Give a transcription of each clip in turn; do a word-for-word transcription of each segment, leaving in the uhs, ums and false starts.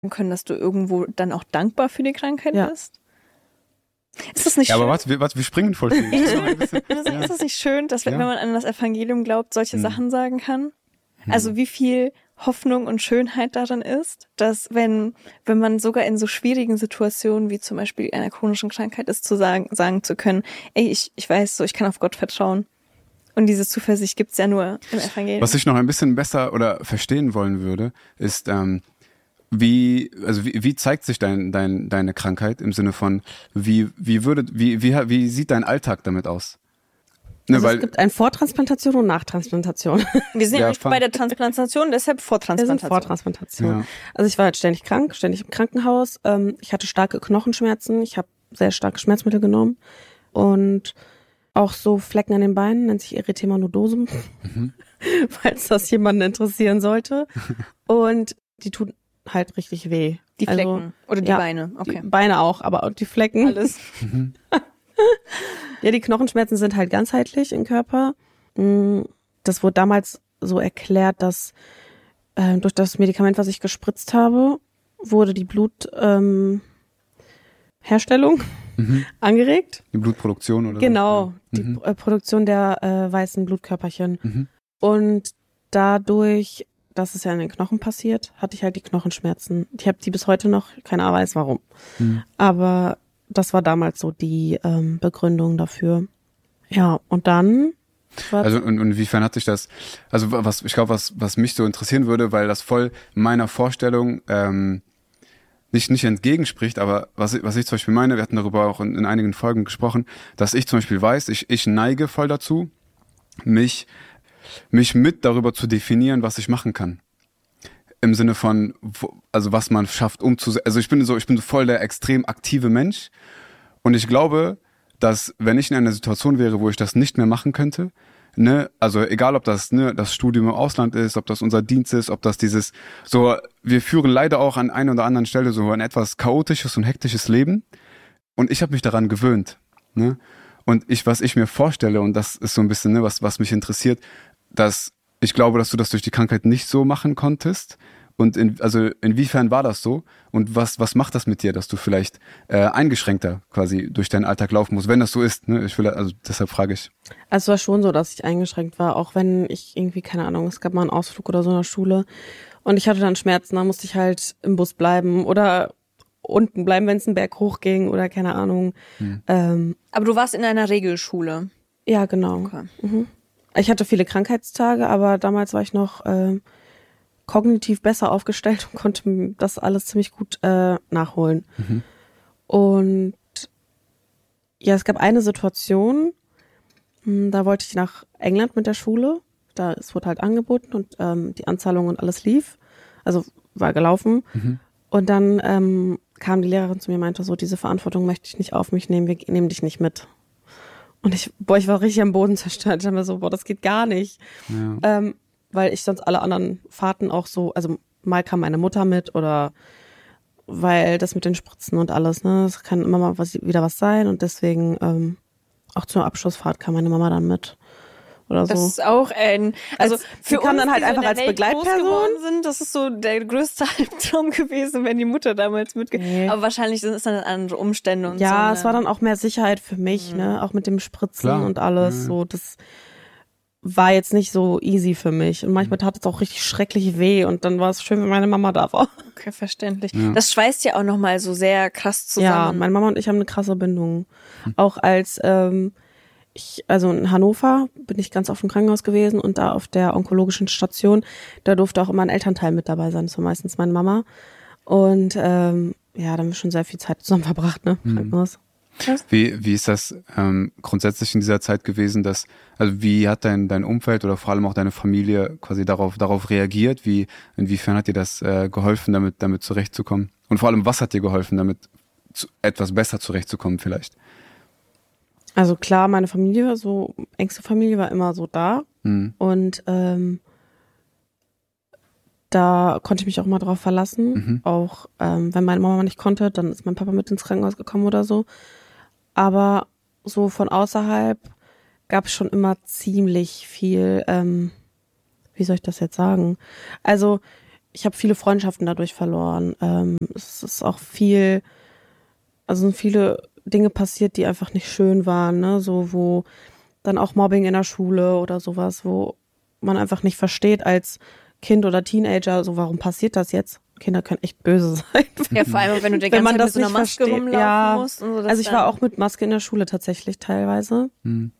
können, dass du irgendwo dann auch dankbar für die Krankheit Ja. bist? Ist das nicht Ja, schön? aber was, wir, was, wir springen voll viel. Ist das nicht schön, dass wenn Ja. man an das Evangelium glaubt, solche Hm. Sachen sagen kann? Also wie viel Hoffnung und Schönheit darin ist, dass wenn wenn man sogar in so schwierigen Situationen wie zum Beispiel einer chronischen Krankheit ist, zu sagen sagen zu können, ey, ich ich weiß so, ich kann auf Gott vertrauen. Und diese Zuversicht gibt's ja nur im Evangelium. Was ich noch ein bisschen besser oder verstehen wollen würde, ist, ähm, wie, also wie, wie zeigt sich dein, dein, deine Krankheit im Sinne von, wie, wie würde, wie, wie, wie sieht dein Alltag damit aus? Ne, Also weil, es gibt ein Vortransplantation und Nachtransplantation. Wir sind Ja, ja nicht fang- bei der Transplantation, deshalb Wir sind Vortransplantation. Vortransplantation. Ja. Also ich war halt ständig krank, ständig im Krankenhaus. Ähm, ich hatte starke Knochenschmerzen. Ich habe sehr starke Schmerzmittel genommen. Und auch so Flecken an den Beinen, nennt sich Erythema nodosum, Mhm. falls das jemanden interessieren sollte. Und die tun halt richtig weh. Die Also, Flecken oder die ja, Beine, okay. Die Beine auch, aber auch die Flecken. Alles. Ja, die Knochenschmerzen sind halt ganzheitlich im Körper. Mm, Das wurde damals so erklärt, dass äh, durch das Medikament, was ich gespritzt habe, wurde die Blutherstellung ähm, Herstellung Mhm. angeregt. Die Blutproduktion oder Genau, so. die Mhm. äh, Produktion der äh, weißen Blutkörperchen. Mhm. Und dadurch, dass es ja in den Knochen passiert, hatte ich halt die Knochenschmerzen. Ich habe die bis heute noch, keiner weiß warum. Mhm. Aber das war damals so die ähm, Begründung dafür. Ja, und dann war Also und, und inwiefern hat sich das, also was ich glaube, was was mich so interessieren würde, weil das voll meiner Vorstellung ähm, nicht nicht entgegenspricht, aber was ich, was ich zum Beispiel meine, wir hatten darüber auch in, in einigen Folgen gesprochen, dass ich zum Beispiel weiß, ich ich neige voll dazu, mich mich mit darüber zu definieren, was ich machen kann. Im Sinne von, wo, also was man schafft, umzusetzen. Also ich bin so, ich bin so voll der extrem aktive Mensch und ich glaube, dass wenn ich in einer Situation wäre, wo ich das nicht mehr machen könnte, ne, also egal ob das ne das Studium im Ausland ist, ob das unser Dienst ist, ob das dieses so, wir führen leider auch an einer oder anderen Stelle so ein etwas chaotisches und hektisches Leben und ich habe mich daran gewöhnt, ne? Und ich, was ich mir vorstelle, und das ist so ein bisschen, ne, was was mich interessiert, dass ich glaube, dass du das durch die Krankheit nicht so machen konntest. Und in, also inwiefern war das so? Und was was macht das mit dir, dass du vielleicht äh, eingeschränkter quasi durch deinen Alltag laufen musst, wenn das so ist? Ne? Ich will, also deshalb frage ich. Also es war schon so, dass ich eingeschränkt war, auch wenn ich irgendwie, keine Ahnung, es gab mal einen Ausflug oder so in der Schule und ich hatte dann Schmerzen, da musste ich halt im Bus bleiben oder unten bleiben, wenn es einen Berg hochging oder keine Ahnung. Hm. Ähm, Aber du warst in einer Regelschule. ja, genau. Okay. Mhm. Ich hatte viele Krankheitstage, aber damals war ich noch ähm, kognitiv besser aufgestellt und konnte das alles ziemlich gut äh, nachholen. Mhm. Und ja, es gab eine Situation, mh, da wollte ich nach England mit der Schule. Da es wurde halt angeboten und ähm, die Anzahlung und alles lief. Also war gelaufen. Mhm. Und dann ähm, kam die Lehrerin zu mir und meinte so, diese Verantwortung möchte ich nicht auf mich nehmen, wir nehmen dich nicht mit. Und ich, boah, ich war richtig am Boden zerstört. Ich habe mir so, boah, das geht gar nicht. Ja. Ähm, weil ich sonst alle anderen Fahrten auch so, also mal kam meine Mutter mit oder weil das mit den Spritzen und alles, ne, das kann immer mal was, wieder was sein und deswegen ähm, auch zur Abschlussfahrt kam meine Mama dann mit oder so. Das ist auch ein, also Als- für die kam uns, dann halt die so in einfach der als Welt groß Begleitperson. geworden sind, das ist so der größte Albtraum gewesen, wenn die Mutter damals mitge... Nee. Aber wahrscheinlich sind es dann andere Umstände und so. Ja, ne? es war dann auch mehr Sicherheit für mich, ne, auch mit dem Spritzen Klar. und alles, Ja. so, das war jetzt nicht so easy für mich und manchmal tat es auch richtig schrecklich weh und dann war es schön, wenn meine Mama da war. Okay, verständlich. Ja. Das schweißt ja auch nochmal so sehr krass zusammen. Ja, meine Mama und ich haben eine krasse Bindung. Auch als ähm, ich, also in Hannover bin ich ganz oft im Krankenhaus gewesen und da auf der onkologischen Station, da durfte auch immer ein Elternteil mit dabei sein, das war meistens meine Mama. Und ähm, ja, da haben wir schon sehr viel Zeit zusammen verbracht, ne? Mhm. Krankenhaus. Wie, wie ist das ähm, grundsätzlich in dieser Zeit gewesen, dass, also wie hat dein, dein Umfeld oder vor allem auch deine Familie quasi darauf, darauf reagiert? Wie, inwiefern hat dir das äh, geholfen, damit, damit zurechtzukommen? Und vor allem, was hat dir geholfen, damit zu, etwas besser zurechtzukommen vielleicht? Also klar, meine Familie, so engste Familie war immer so da Mhm. und ähm, da konnte ich mich auch mal drauf verlassen. Mhm. Auch ähm, wenn meine Mama nicht konnte, dann ist mein Papa mit ins Krankenhaus gekommen oder so. Aber so von außerhalb gab es schon immer ziemlich viel, ähm, wie soll ich das jetzt sagen? Also ich habe viele Freundschaften dadurch verloren. Ähm, es ist auch viel, also sind viele Dinge passiert, die einfach nicht schön waren, ne? So, wo dann auch Mobbing in der Schule oder sowas, wo man einfach nicht versteht als Kind oder Teenager, so warum passiert das jetzt? Kinder können echt böse sein. Ja, vor allem, wenn du die wenn ganze man Zeit das mit so einer nicht Maske versteht. rumlaufen Ja, musst. Und so, also ich war auch mit Maske in der Schule tatsächlich teilweise. Hm.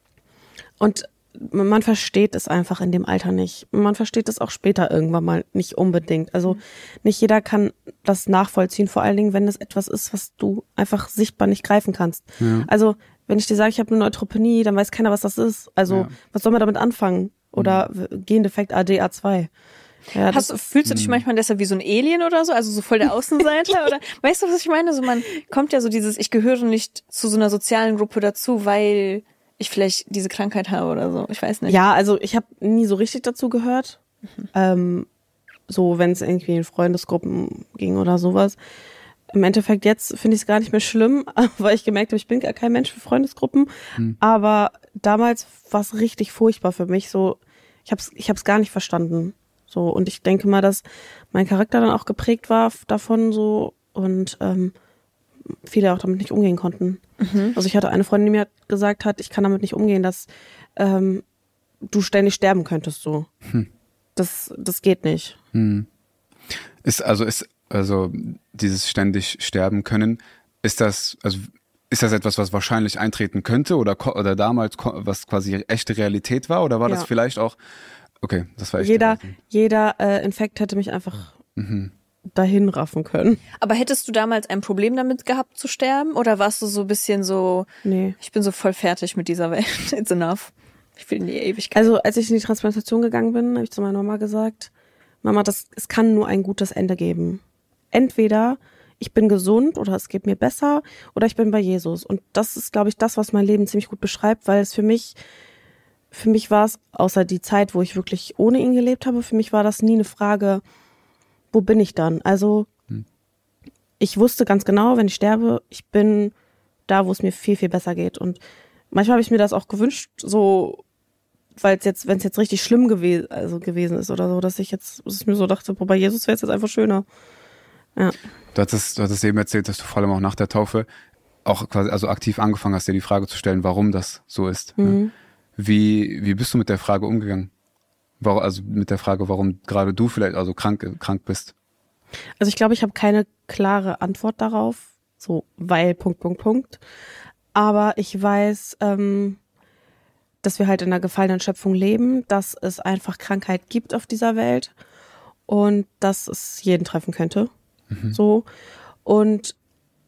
Und man versteht es einfach in dem Alter nicht. Man versteht es auch später irgendwann mal nicht unbedingt. Also nicht jeder kann das nachvollziehen, vor allen Dingen, wenn es etwas ist, was du einfach sichtbar nicht greifen kannst. Ja. Also wenn ich dir sage, ich habe eine Neutropenie, dann weiß keiner, was das ist. Also Ja. was soll man damit anfangen? Oder mhm. Gendefekt A D A zwei. Ja, Hast du, fühlst du dich manchmal deshalb wie so ein Alien oder so? Also so voll der Außenseiter? Oder weißt du, was ich meine? So man kommt ja so dieses, ich gehöre nicht zu so einer sozialen Gruppe dazu, weil ich vielleicht diese Krankheit habe oder so. Ich weiß nicht. Ja, also ich habe nie so richtig dazu gehört. Mhm. Ähm, so, wenn es irgendwie in Freundesgruppen ging oder sowas. Im Endeffekt jetzt finde ich es gar nicht mehr schlimm, weil ich gemerkt habe, ich bin gar kein Mensch für Freundesgruppen. Mhm. Aber damals war es richtig furchtbar für mich. So, ich habe es ich hab's gar nicht verstanden. So, und ich denke mal, dass mein Charakter dann auch geprägt war davon so und ähm, viele auch damit nicht umgehen konnten. Mhm. Also ich hatte eine Freundin, die mir gesagt hat, ich kann damit nicht umgehen, dass ähm, du ständig sterben könntest so. Hm. Das, das geht nicht. Hm. Ist also ist also dieses ständig sterben können, ist das also ist das etwas, was wahrscheinlich eintreten könnte oder oder damals was quasi echte Realität war oder war ja. das vielleicht auch okay, das war echt jeder jeder äh, Infekt hätte mich einfach mhm. dahin raffen können. Aber hättest du damals ein Problem damit gehabt zu sterben oder warst du so ein bisschen so, nee. ich bin so voll fertig mit dieser Welt, it's enough. Ich will in die Ewigkeit. Also als ich in die Transplantation gegangen bin, habe ich zu meiner Mama gesagt, Mama, das, es kann nur ein gutes Ende geben. Entweder ich bin gesund oder es geht mir besser oder ich bin bei Jesus. Und das ist, glaube ich, das, was mein Leben ziemlich gut beschreibt, weil es für mich, für mich war es, außer die Zeit, wo ich wirklich ohne ihn gelebt habe, für mich war das nie eine Frage, wo bin ich dann? Also hm. ich wusste ganz genau, wenn ich sterbe, ich bin da, wo es mir viel, viel besser geht. Und manchmal habe ich mir das auch gewünscht, so, weil es jetzt, wenn es jetzt richtig schlimm gewesen, also gewesen ist oder so, dass ich jetzt, dass ich mir so dachte, boah, bei Jesus wäre es jetzt einfach schöner. Ja. Du hattest, du hattest eben erzählt, dass du vor allem auch nach der Taufe auch quasi, also aktiv angefangen hast, dir die Frage zu stellen, warum das so ist. Mhm. Ne? Wie, wie bist du mit der Frage umgegangen? Warum, also mit der Frage, warum gerade du vielleicht also krank, krank bist? Also ich glaube, ich habe keine klare Antwort darauf, so, weil, Punkt, Punkt, Punkt. Aber ich weiß, ähm, dass wir halt in einer gefallenen Schöpfung leben, dass es einfach Krankheit gibt auf dieser Welt und dass es jeden treffen könnte. Mhm. So. Und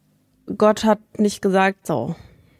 Gott hat nicht gesagt, so,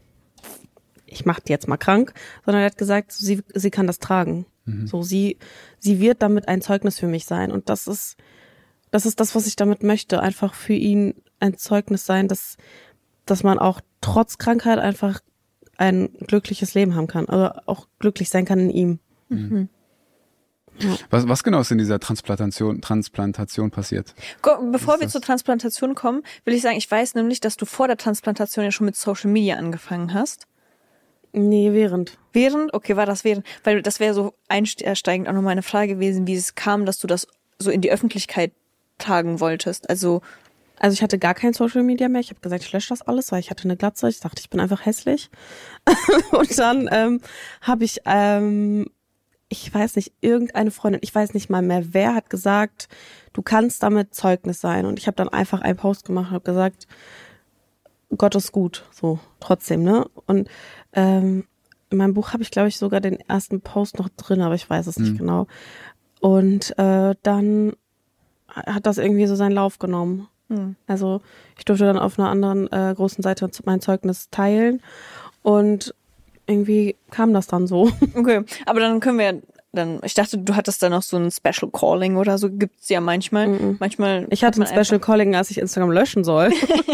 ich mach die jetzt mal krank, sondern er hat gesagt, sie, sie kann das tragen. Mhm. So, sie, sie wird damit ein Zeugnis für mich sein. Und das ist, das ist das, was ich damit möchte. Einfach für ihn ein Zeugnis sein, dass, dass man auch trotz Krankheit einfach ein glückliches Leben haben kann. Also auch glücklich sein kann in ihm. Mhm. Ja. Was, was genau ist in dieser Transplantation, Transplantation passiert? Bevor wir zur Transplantation kommen, will ich sagen, ich weiß nämlich, dass du vor der Transplantation ja schon mit Social Media angefangen hast. Nee, während. Während? Okay, war das während? Weil das wäre so einsteigend auch nochmal eine Frage gewesen, wie es kam, dass du das so in die Öffentlichkeit tragen wolltest. Also Also ich hatte gar kein Social Media mehr. Ich habe gesagt, ich lösche das alles, weil ich hatte eine Glatze. Ich dachte, ich bin einfach hässlich. Und dann ähm, habe ich, ähm, ich weiß nicht, irgendeine Freundin, ich weiß nicht mal mehr, wer hat gesagt, du kannst damit Zeugnis sein. Und ich habe dann einfach einen Post gemacht und habe gesagt, Gott ist gut, so trotzdem, ne? Und ähm, in meinem Buch habe ich, glaube ich, sogar den ersten Post noch drin, aber ich weiß es mhm. nicht genau. Und äh, dann hat das irgendwie so seinen Lauf genommen. Mhm. Also ich durfte dann auf einer anderen äh, großen Seite mein Zeugnis teilen und irgendwie kam das dann so. Okay, aber dann können wir dann, ich dachte, du hattest dann noch so ein Special Calling oder so, gibt's ja manchmal. Mhm. Manchmal. Ich hatte ein Special Calling, als ich Instagram löschen soll.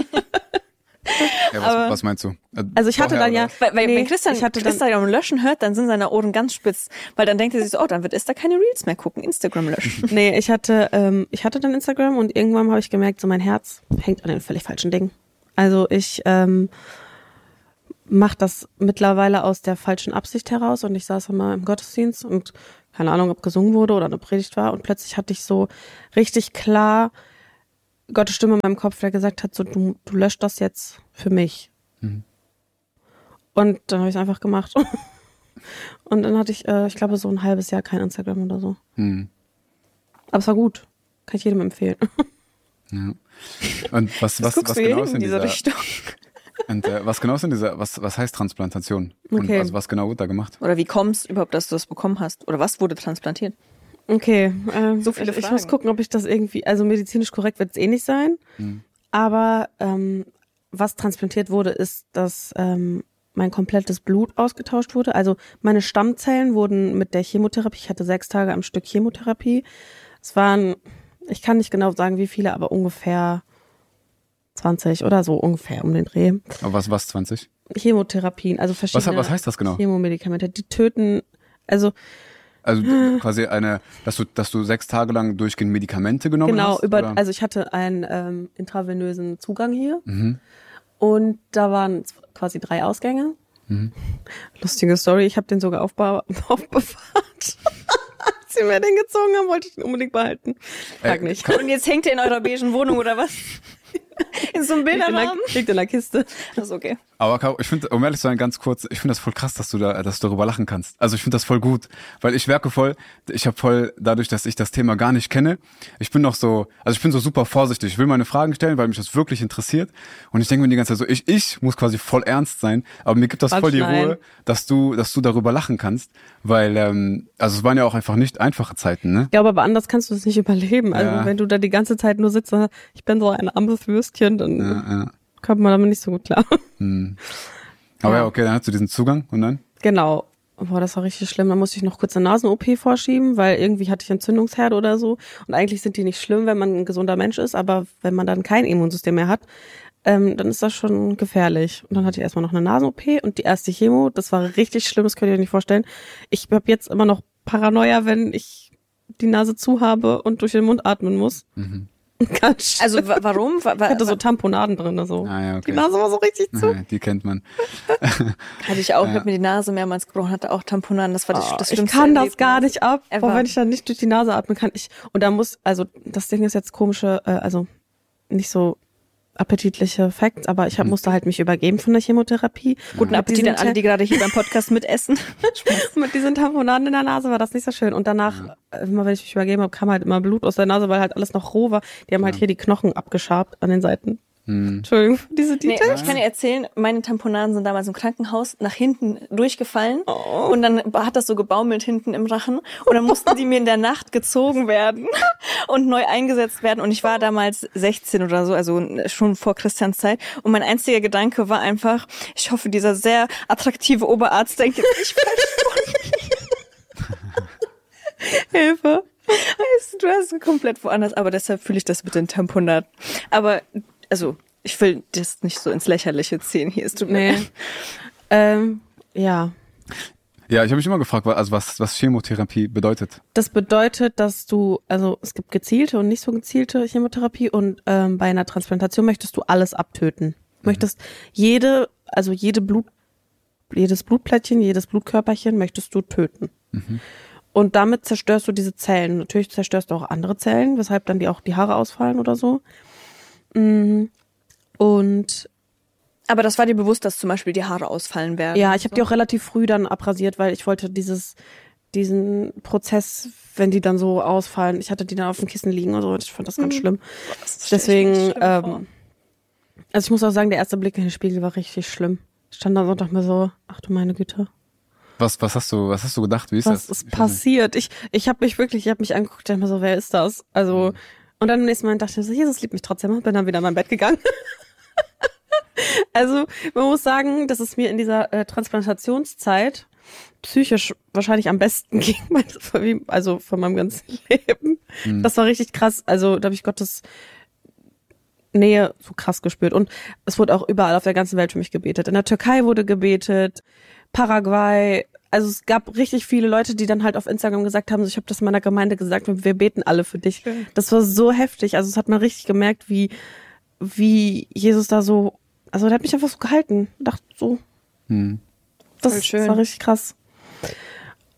Ja, was, aber, was meinst du? Also ich hatte dann ja, weil, weil nee, wenn Christian, ich hatte Instagram löschen hört, dann sind seine Ohren ganz spitz, weil dann denkt er sich so, oh, dann wird Esther keine Reels mehr gucken, Instagram löschen. Nee, ich hatte, ähm, ich hatte dann Instagram und irgendwann habe ich gemerkt, so mein Herz hängt an den völlig falschen Dingen. Also ich ähm, mache das mittlerweile aus der falschen Absicht heraus und ich saß immer im Gottesdienst und keine Ahnung, ob gesungen wurde oder eine Predigt war. Und plötzlich hatte ich so richtig klar Gottes Stimme in meinem Kopf, der gesagt hat, so du, du löscht das jetzt für mich. Mhm. Und dann habe ich es einfach gemacht. Und dann hatte ich, äh, ich glaube, so ein halbes Jahr kein Instagram oder so. Mhm. Aber es war gut. Kann ich jedem empfehlen. Ja. Und was, was, was, was genau ist in dieser Richtung? Und äh, was genau ist in dieser, was, was heißt Transplantation? Okay. Und also was genau wird da gemacht? Oder wie kommst du überhaupt, dass du das bekommen hast? Oder was wurde transplantiert? Okay, ähm, so viele ich, Fragen. Ich muss gucken, ob ich das irgendwie, also medizinisch korrekt wird es eh nicht sein. Hm. Aber ähm, was transplantiert wurde, ist, dass ähm, mein komplettes Blut ausgetauscht wurde. Also meine Stammzellen wurden mit der Chemotherapie, ich hatte sechs Tage am Stück Chemotherapie. Es waren, ich kann nicht genau sagen, wie viele, aber ungefähr zwanzig oder so ungefähr um den Dreh. Aber was, was zwanzig? Chemotherapien, also verschiedene was, was heißt das genau? Chemomedikamente. Die töten, also Also quasi eine, dass du, dass du sechs Tage lang durchgehend Medikamente genommen genau, hast? Genau, über, also ich hatte einen ähm, intravenösen Zugang hier mhm. und da waren quasi drei Ausgänge. Mhm. Lustige Story, ich habe den sogar aufbe- aufbewahrt. Als sie mir den gezogen haben, wollte ich den unbedingt behalten. Frag äh, nicht. Und jetzt hängt er in eurer beigen Wohnung oder was? In so einem Bilderrahmen? Liegt in der Kiste. Das ist okay. Aber Caro, ich finde, um ehrlich zu sein, ganz kurz, ich finde das voll krass, dass du da, dass du darüber lachen kannst. Also ich finde das voll gut, weil ich merke voll, ich habe voll, dadurch, dass ich das Thema gar nicht kenne, ich bin noch so, also ich bin so super vorsichtig. Ich will meine Fragen stellen, weil mich das wirklich interessiert. Und ich denke mir die ganze Zeit so, ich, ich muss quasi voll ernst sein, aber mir gibt das voll die Ruhe, dass du, dass du darüber lachen kannst, weil, ähm, also es waren ja auch einfach nicht einfache Zeiten, ne? Ja, aber anders kannst du es nicht überleben. Also ja. Wenn du da die ganze Zeit nur sitzt, ich bin so ein armes Würstchen, dann ja, ja. kommt man damit nicht so gut klar. Hm. Aber ja. ja, okay, dann hast du diesen Zugang und dann? Genau. Boah, das war richtig schlimm. Da musste ich noch kurz eine Nasen-O P vorschieben, weil irgendwie hatte ich Entzündungsherde oder so. Und eigentlich sind die nicht schlimm, wenn man ein gesunder Mensch ist, aber wenn man dann kein Immunsystem mehr hat, ähm, dann ist das schon gefährlich. Und dann hatte ich erstmal noch eine Nasen-O P und die erste Chemo, das war richtig schlimm, das könnt ihr euch nicht vorstellen. Ich habe jetzt immer noch Paranoia, wenn ich die Nase zu habe und durch den Mund atmen muss. Mhm. Ganz also w- warum? W- ich hatte so Tamponaden drin. So. Ah, ja, okay. Die Nase war so richtig zu. Ah, die kennt man. Hatte ich auch, ja. Mit mir die Nase mehrmals gebrochen, hatte auch Tamponaden. Das war das, oh, das Schlimmste. Ich kann das gar nicht ab, boah, wenn ich dann nicht durch die Nase atmen kann. Ich Und da muss, also das Ding ist jetzt komische, äh, also nicht so appetitliche Facts, aber ich hab, musste halt mich übergeben von der Chemotherapie. Guten Appetit an alle, die gerade hier beim Podcast mitessen. Mit diesen Tamponaden in der Nase war das nicht so schön. Und danach, ja. immer wenn ich mich übergeben habe, kam halt immer Blut aus der Nase, weil halt alles noch roh war. Die haben ja. halt hier die Knochen abgeschabt an den Seiten. Hm. Entschuldigung, diese Details. Nee, ich kann dir erzählen, meine Tamponaden sind damals im Krankenhaus nach hinten durchgefallen oh. und dann hat das so gebaumelt hinten im Rachen und dann mussten die mir in der Nacht gezogen werden und neu eingesetzt werden und ich war damals sechzehn oder so, also schon vor Christians Zeit und mein einziger Gedanke war einfach, ich hoffe, dieser sehr attraktive Oberarzt denkt jetzt nicht falsch von mir. Hilfe. Du hast komplett woanders, aber deshalb fühle ich das mit den Tamponaden. Aber also, ich will das nicht so ins Lächerliche ziehen. Hier ist du nee. ähm, ja. Ja, ich habe mich immer gefragt, also was, was Chemotherapie bedeutet. Das bedeutet, dass du, also es gibt gezielte und nicht so gezielte Chemotherapie und ähm, bei einer Transplantation möchtest du alles abtöten. Du möchtest jede, also jede Blut, jedes Blutplättchen, jedes Blutkörperchen möchtest du töten. Mhm. Und damit zerstörst du diese Zellen. Natürlich zerstörst du auch andere Zellen, weshalb dann die auch die Haare ausfallen oder so. Und aber das war dir bewusst, dass zum Beispiel die Haare ausfallen werden? Ja, ich habe so. die auch relativ früh dann abrasiert, weil ich wollte dieses diesen Prozess, wenn die dann so ausfallen, ich hatte die dann auf dem Kissen liegen und so, ich fand das ganz mhm. schlimm. Das Deswegen, schlimm ähm, also ich muss auch sagen, der erste Blick in den Spiegel war richtig schlimm. Ich stand da so und dachte mir so, ach du meine Güte. Was, was hast du, was hast du gedacht? Wie ist was das? Was ist passiert? Ich, ich habe mich wirklich, ich habe mich angeguckt, dachte mir so, wer ist das? Also mhm. Und dann am nächsten Mal dachte ich so, Jesus liebt mich trotzdem und bin dann wieder in mein Bett gegangen. Also man muss sagen, dass es mir in dieser äh, Transplantationszeit psychisch wahrscheinlich am besten ging, also von meinem ganzen Leben. Mhm. Das war richtig krass. Also da habe ich Gottes Nähe so krass gespürt. Und es wurde auch überall auf der ganzen Welt für mich gebetet. In der Türkei wurde gebetet, Paraguay. Also es gab richtig viele Leute, die dann halt auf Instagram gesagt haben, so, ich habe das in meiner Gemeinde gesagt, wir beten alle für dich. Schön. Das war so heftig. Also es hat man richtig gemerkt, wie wie Jesus da so, also der hat mich einfach so gehalten. Ich dachte so, hm. das, das war richtig krass.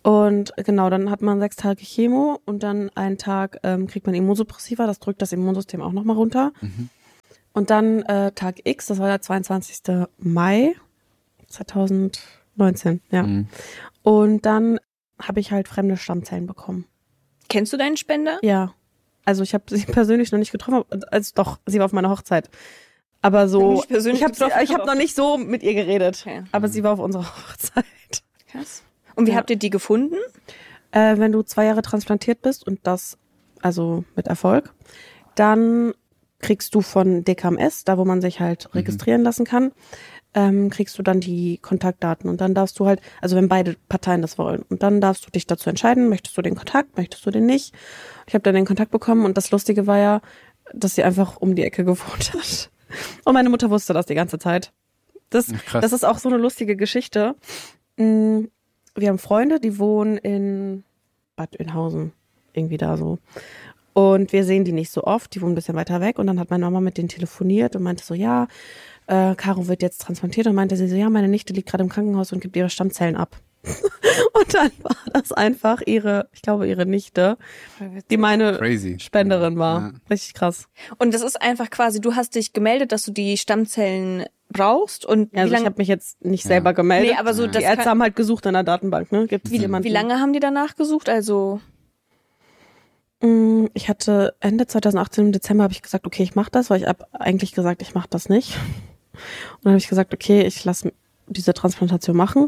Und genau, dann hat man sechs Tage Chemo und dann einen Tag ähm, kriegt man Immunsuppressiva, das drückt das Immunsystem auch nochmal runter. Mhm. Und dann äh, Tag X, das war der zweiundzwanzigster Mai zweitausendneunzehn, ja. Mhm. Und dann habe ich halt fremde Stammzellen bekommen. Kennst du deinen Spender? Ja. Also ich habe sie persönlich noch nicht getroffen, also doch, sie war auf meiner Hochzeit. Aber so, Nicht persönlich ich habe getroffen, ich hab aber noch nicht so mit ihr geredet, Okay. aber sie war auf unserer Hochzeit. Krass. Und wie Ja. habt ihr die gefunden? Äh, wenn du zwei Jahre transplantiert bist und das, also mit Erfolg, dann kriegst du von D K M S, da wo man sich halt registrieren lassen kann, ähm, kriegst du dann die Kontaktdaten und dann darfst du halt, also wenn beide Parteien das wollen, und dann darfst du dich dazu entscheiden, möchtest du den Kontakt, möchtest du den nicht. Ich habe dann den Kontakt bekommen und das Lustige war ja, dass sie einfach um die Ecke gewohnt hat. Und meine Mutter wusste das die ganze Zeit. Das, Krass. das ist auch so eine lustige Geschichte. Mm, Wir haben Freunde, die wohnen in Bad Oeynhausen, irgendwie da so. Und wir sehen die nicht so oft, die wohnen ein bisschen weiter weg. Und dann hat meine Mama mit denen telefoniert und meinte so, ja, äh, Caro wird jetzt transplantiert. Und meinte sie so, ja, meine Nichte liegt gerade im Krankenhaus und gibt ihre Stammzellen ab. Und dann war das einfach ihre, ich glaube ihre Nichte, die meine Crazy. Spenderin war. Ja. Richtig krass. Und das ist einfach quasi, du hast dich gemeldet, dass du die Stammzellen brauchst und Also wie ich lange habe mich jetzt nicht selber gemeldet. Nee, aber so, das die Ärzte kann- haben halt gesucht in der Datenbank, ne? Gibt's jemanden? wie lange haben die danach gesucht? Also Mm, Ich hatte Ende zweitausendachtzehn im Dezember habe ich gesagt, okay, ich mache das, weil ich habe eigentlich gesagt, ich mache das nicht. Und dann habe ich gesagt, okay, ich lasse diese Transplantation machen.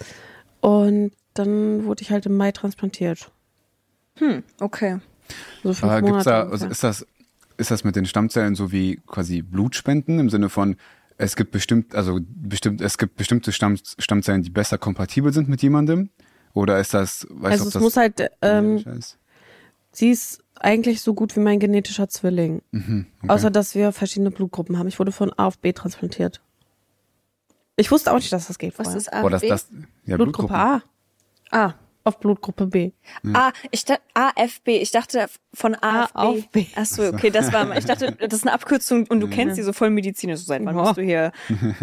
Und dann wurde ich halt im Mai transplantiert. hm, okay. So fünf Aber gibt's Monate da, ungefähr. also ist das, ist das mit den Stammzellen so wie quasi Blutspenden im Sinne von, es gibt bestimmt, also bestimmt, es gibt bestimmte Stamm, Stammzellen, die besser kompatibel sind mit jemandem? Oder ist das, weißt Also du, ob es das muss halt, ähm, genetisch ist? sie ist eigentlich so gut wie mein genetischer Zwilling. Mhm, okay. Außer, dass wir verschiedene Blutgruppen haben. Ich wurde von A auf B transplantiert. Ich wusste auch nicht, dass das geht Was vorher. ist A? Boah, das, B? das, ja, Blutgruppe Blutgruppen. A Ah. auf Blutgruppe B. Ah, ich dachte A F B. Ich dachte von A, A auf B. auf B. Ach so, okay, das war. Ich dachte, das ist eine Abkürzung und du kennst die so voll medizinisch. So seit wann Ja. bist du hier?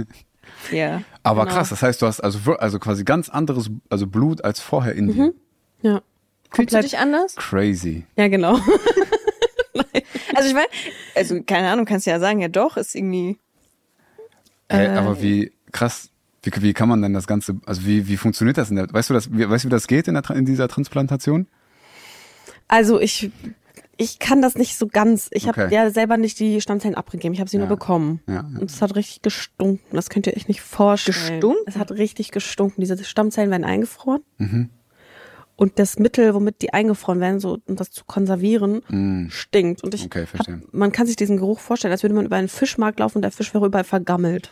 Ja. Aber Genau. krass, das heißt, du hast also, wir- also quasi ganz anderes, also Blut als vorher in dir. Ja. Fühlst du dich anders? Crazy. Ja, genau. Also ich meine, also keine Ahnung, kannst du ja sagen, ja doch, ist irgendwie. Hey, Äh, aber wie krass, wie, wie kann man denn das Ganze, also wie, wie funktioniert das in der, weißt du das, wie, weißt du, wie das geht in, der, Tra- in dieser Transplantation? Also ich, ich kann das nicht so ganz. Ich habe Okay. ja selber nicht die Stammzellen abgegeben. Ich habe sie Ja. nur bekommen. Ja, ja. Und es hat richtig gestunken. Das könnt ihr euch nicht vorstellen. Gestunken? Es hat richtig gestunken. Diese Stammzellen werden eingefroren. Mhm. Und das Mittel, womit die eingefroren werden, so um das zu konservieren, Mm. stinkt. Und ich Okay, hab, verstehe. man kann sich diesen Geruch vorstellen, als würde man über einen Fischmarkt laufen und der Fisch wäre überall vergammelt.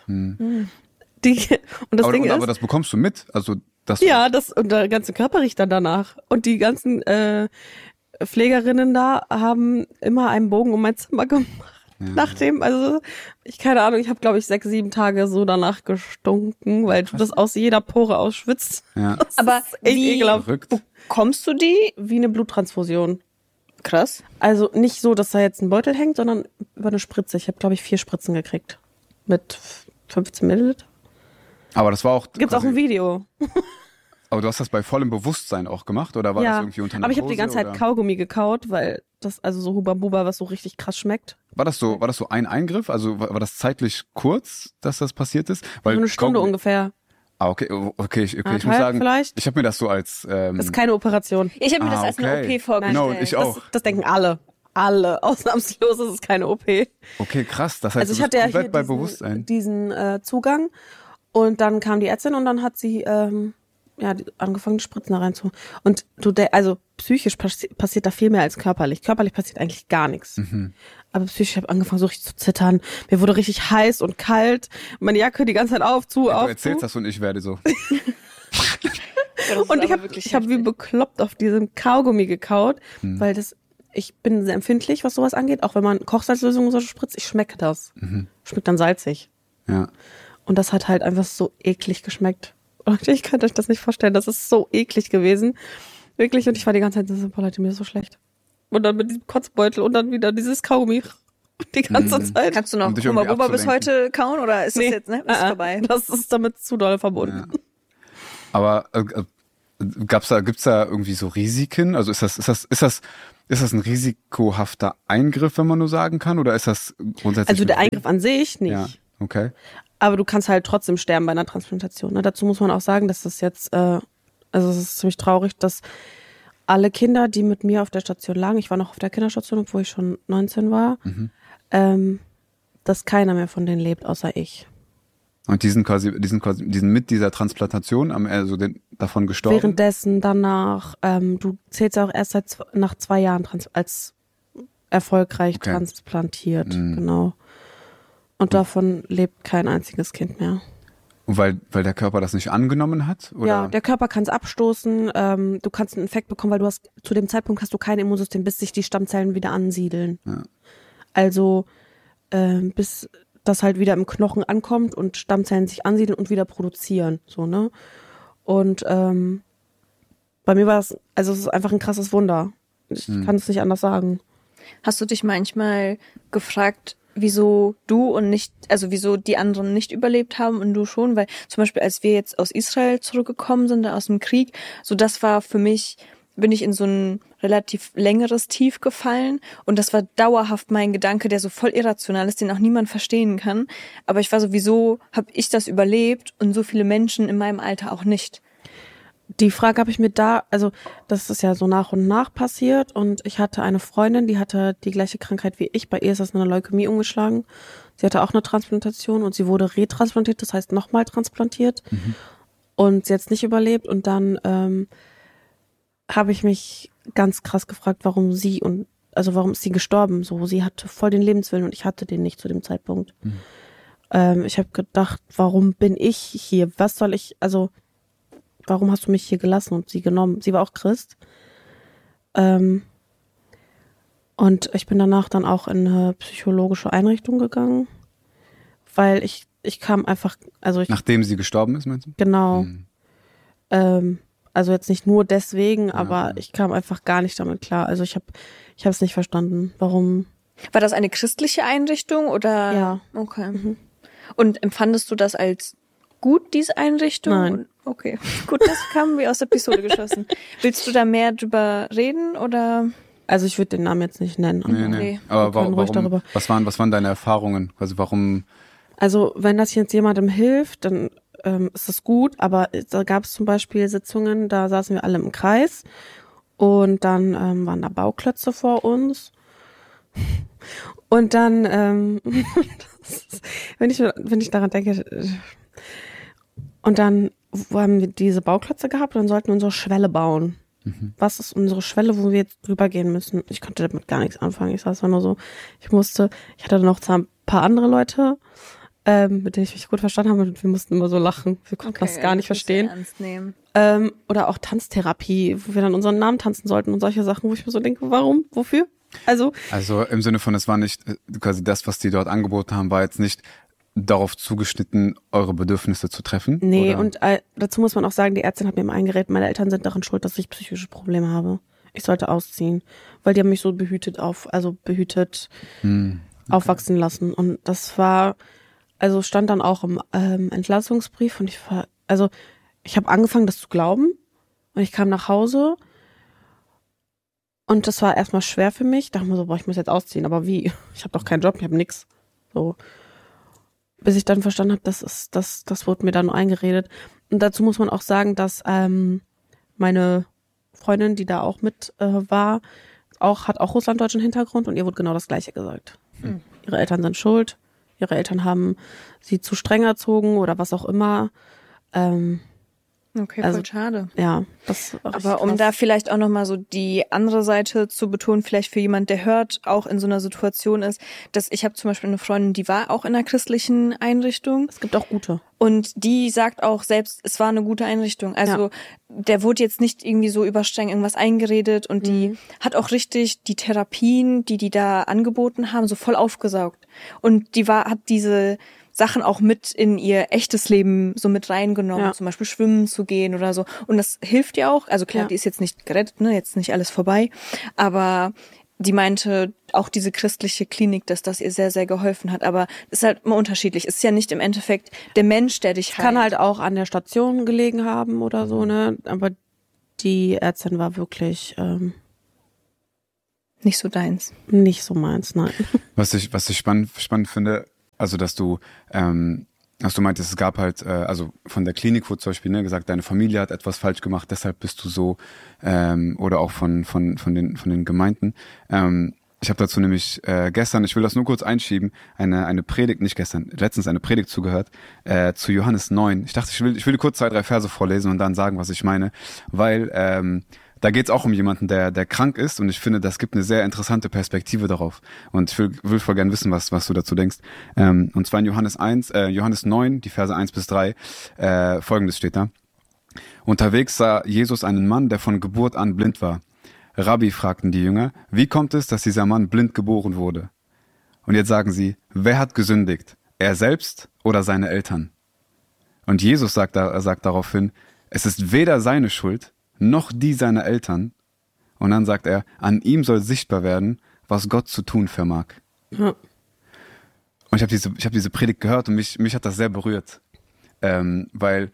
Die, und das aber, Ding und, ist, aber das bekommst du mit, also das. ja, das und der ganze Körper riecht dann danach. Und die ganzen äh, Pflegerinnen da haben immer einen Bogen um mein Zimmer gemacht. Nachdem, also ich keine Ahnung, ich habe glaube ich sechs, sieben Tage so danach gestunken, weil du das aus jeder Pore ausschwitzt. Ja. Das Aber ist echt wie- ekelhaft. Verrückt. Kommst du die? Wie eine Bluttransfusion. Krass. Also nicht so, dass da jetzt ein Beutel hängt, sondern über eine Spritze. Ich habe glaube ich vier Spritzen gekriegt. Mit fünfzehn Milliliter. Aber das war auch. Gibt's auch quasi- ein Video. Aber du hast das bei vollem Bewusstsein auch gemacht oder war das Ja, irgendwie unter aber ich habe die ganze Narkose, Zeit oder? Kaugummi gekaut, weil das also so Huba Buba, was so richtig krass schmeckt. War das so, war das so ein Eingriff? Also war, war das zeitlich kurz, dass das passiert ist? Weil So eine Stunde Kaugummi- ungefähr. Ah, okay, oh, okay, ich, okay, ich muss Anderthalb sagen, vielleicht? ich habe mir das so als ähm, Das ist keine Operation. Ich habe mir das Ah, als eine okay. O P vorgestellt. Genau, ich auch. Das, das denken alle. Alle. Ausnahmslos ist es keine O P. okay, krass. Das heißt, Also ich du hatte bist ja komplett hier bei diesen, Bewusstsein. diesen äh, Zugang und dann kam die Ärztin und dann hat sie ähm, ja die, angefangen, die Spritzen da rein zu. Und du, der, also psychisch passi passiert da viel mehr als körperlich. Körperlich passiert eigentlich gar nichts. Mhm. Aber psychisch habe ich angefangen, so richtig zu zittern. Mir wurde richtig heiß und kalt. Meine Jacke die ganze Zeit auf, zu, Du auf, erzählst zu. das und ich werde so. Und ich habe ich hab wie bekloppt auf diesem Kaugummi gekaut, Hm. weil das, ich bin sehr empfindlich, was sowas angeht. Auch wenn man Kochsalzlösung so spritzt, ich schmecke das. Mhm. Schmeckt dann salzig. Ja. Und das hat halt einfach so eklig geschmeckt. Und ich könnte euch das nicht vorstellen, das ist so eklig gewesen. Wirklich, und ich war die ganze Zeit so, boah Leute, mir ist so schlecht. Und dann mit diesem Kotzbeutel und dann wieder dieses Kaugummi die ganze Mhm. Zeit. Kannst du noch Um dich Hummer irgendwie Bubba bis abzulenken. heute kauen oder ist das Nee, jetzt, ne? Ist äh, äh, vorbei. Das ist damit zu doll verbunden. Ja. Aber äh, äh, gab's da, gibt's da irgendwie so Risiken? Also ist das, ist das, ist das, ist das ein risikohafter Eingriff, wenn man nur sagen kann, oder ist das grundsätzlich? Also der Eingriff an sich nicht. Ja, okay. Aber du kannst halt trotzdem sterben bei einer Transplantation. Ne? Dazu muss man auch sagen, dass das jetzt, äh, also es ist ziemlich traurig, dass alle Kinder, die mit mir auf der Station lagen, ich war noch auf der Kinderstation, obwohl ich schon neunzehn war, mhm. ähm, dass keiner mehr von denen lebt, außer ich. Und die sind quasi, die sind quasi, die sind mit dieser Transplantation am, also den, davon gestorben? Währenddessen, danach, ähm, du zählst ja auch erst seit, nach zwei Jahren trans- als erfolgreich okay. transplantiert, mhm. genau. Und mhm. davon lebt kein einziges Kind mehr. Weil, weil der Körper das nicht angenommen hat? Oder? Ja, der Körper kann es abstoßen, ähm, du kannst einen Infekt bekommen, weil du hast, zu dem Zeitpunkt hast du kein Immunsystem, bis sich die Stammzellen wieder ansiedeln. Ja. Also, ähm, bis das halt wieder im Knochen ankommt und Stammzellen sich ansiedeln und wieder produzieren, so, ne? Und ähm, bei mir war es, also es ist einfach ein krasses Wunder. Ich hm. kann es nicht anders sagen. Hast du dich manchmal gefragt, wieso du und nicht, also wieso die anderen nicht überlebt haben und du schon? Weil zum Beispiel, als wir jetzt aus Israel zurückgekommen sind, aus dem Krieg, so das war für mich, bin ich in so ein relativ längeres Tief gefallen und das war dauerhaft mein Gedanke, der so voll irrational ist, den auch niemand verstehen kann. Aber ich war so, wieso habe ich das überlebt und so viele Menschen in meinem Alter auch nicht? Die Frage habe ich mir da, also das ist ja so nach und nach passiert und ich hatte eine Freundin, die hatte die gleiche Krankheit wie ich, bei ihr ist das eine Leukämie umgeschlagen. Sie hatte auch eine Transplantation und sie wurde retransplantiert, das heißt nochmal transplantiert mhm. und sie hat es nicht überlebt und dann ähm, habe ich mich ganz krass gefragt, warum sie und also warum ist sie gestorben? So, sie hatte voll den Lebenswillen und ich hatte den nicht zu dem Zeitpunkt. Mhm. Ähm, ich habe gedacht, warum bin ich hier? Was soll ich? Also warum hast du mich hier gelassen und sie genommen? Sie war auch Christ. Ähm, und ich bin danach dann auch in eine psychologische Einrichtung gegangen, weil ich ich kam einfach, also ich nachdem sie gestorben ist, meinst du? Genau. Mhm. Ähm, Also jetzt nicht nur deswegen, aber ja. ich kam einfach gar nicht damit klar. Also ich habe ich habe es nicht verstanden, warum. War das eine christliche Einrichtung oder? Ja. Okay. Mhm. Und empfandest du das als gut, diese Einrichtung? Nein. Okay, gut, das kam wie aus der Pistole geschossen. Willst du da mehr drüber reden oder? Also ich würde den Namen jetzt nicht nennen. Nee, nee. nee. Aber warum, warum was waren was waren deine Erfahrungen? Also warum? Also wenn das jetzt jemandem hilft, dann ähm, ist das gut, aber da gab es zum Beispiel Sitzungen, da saßen wir alle im Kreis und dann ähm, waren da Bauklötze vor uns und dann, ähm, ist, wenn ich wenn ich daran denke, und dann haben wir diese Bauklötze gehabt und dann sollten wir unsere Schwelle bauen. Mhm. Was ist unsere Schwelle, wo wir jetzt drüber gehen müssen? Ich konnte damit gar nichts anfangen. Ich saß nur so, ich musste, ich hatte dann noch ein paar andere Leute, Ähm, mit denen ich mich gut verstanden habe und wir mussten immer so lachen. Wir konnten okay, das gar nicht verstehen. Ernst nehmen. Ähm, oder auch Tanztherapie, wo wir dann unseren Namen tanzen sollten und solche Sachen, wo ich mir so denke, warum, wofür? Also also im Sinne von, es war nicht, quasi das, was die dort angeboten haben, war jetzt nicht darauf zugeschnitten, eure Bedürfnisse zu treffen? Nee, oder? und äh, dazu muss man auch sagen, die Ärztin hat mir immer eingeredet, meine Eltern sind daran schuld, dass ich psychische Probleme habe. Ich sollte ausziehen, weil die haben mich so behütet auf, also behütet hm, okay. aufwachsen lassen und das war... Also stand dann auch im ähm, Entlassungsbrief und ich war, also ich habe angefangen, das zu glauben und ich kam nach Hause und das war erstmal schwer für mich. Dachte mir so, boah, ich muss jetzt ausziehen, aber wie? Ich habe doch keinen Job, ich habe nix. So, bis ich dann verstanden habe, das ist, das, das wurde mir dann nur eingeredet. Und dazu muss man auch sagen, dass ähm, meine Freundin, die da auch mit äh, war, auch hat auch russlanddeutschen Hintergrund und ihr wurde genau das Gleiche gesagt. Mhm. Ihre Eltern sind schuld. Ihre Eltern haben sie zu streng erzogen oder was auch immer. Ähm, okay, also, voll schade. Ja, das war aber um krass. Da vielleicht auch nochmal so die andere Seite zu betonen, vielleicht für jemand, der hört, auch in so einer Situation ist, dass ich habe zum Beispiel eine Freundin, die war auch in einer christlichen Einrichtung. Es gibt auch gute. Und die sagt auch selbst, es war eine gute Einrichtung. Also ja. der wurde jetzt nicht irgendwie so überstreng irgendwas eingeredet und mhm. die hat auch richtig die Therapien, die die da angeboten haben, so voll aufgesaugt. Und die war hat diese Sachen auch mit in ihr echtes Leben so mit reingenommen, ja. zum Beispiel schwimmen zu gehen oder so. Und das hilft ihr auch. Also klar, ja. die ist jetzt nicht gerettet, ne, jetzt nicht alles vorbei, aber die meinte auch diese christliche Klinik, dass das ihr sehr, sehr geholfen hat. Aber es ist halt immer unterschiedlich. Es ist ja nicht im Endeffekt der Mensch, der dich heilt. Kann halt auch an der Station gelegen haben oder so, ne? Aber die Ärztin war wirklich ähm, nicht so deins. Nicht so meins, nein. Was ich, was ich spannend, spannend finde, also dass du, ähm, dass du meintest, es gab halt, äh, also von der Klinik wurde zum Beispiel ne, gesagt, deine Familie hat etwas falsch gemacht, deshalb bist du so, ähm, oder auch von, von, von, den, von den Gemeinden. Ähm, ich habe dazu nämlich äh, gestern, ich will das nur kurz einschieben, eine, eine Predigt, nicht gestern, letztens eine Predigt zugehört, äh, zu Johannes neun. Ich dachte, ich will, ich will kurz zwei, drei Verse vorlesen und dann sagen, was ich meine, weil ähm, da geht es auch um jemanden, der, der krank ist und ich finde, das gibt eine sehr interessante Perspektive darauf. Und ich will, will voll gerne wissen, was, was du dazu denkst. Ähm, und zwar in Johannes eins, äh, Johannes neun, die Verse eins bis drei, äh, folgendes steht da. Unterwegs sah Jesus einen Mann, der von Geburt an blind war. Rabbi, fragten die Jünger, wie kommt es, dass dieser Mann blind geboren wurde? Und jetzt sagen sie, wer hat gesündigt? Er selbst oder seine Eltern? Und Jesus sagt, da, sagt daraufhin, es ist weder seine Schuld, noch die seiner Eltern. Und dann sagt er, an ihm soll sichtbar werden, was Gott zu tun vermag. Ja. Und ich habe diese, ich hab diese Predigt gehört und mich, mich hat das sehr berührt. Ähm, weil,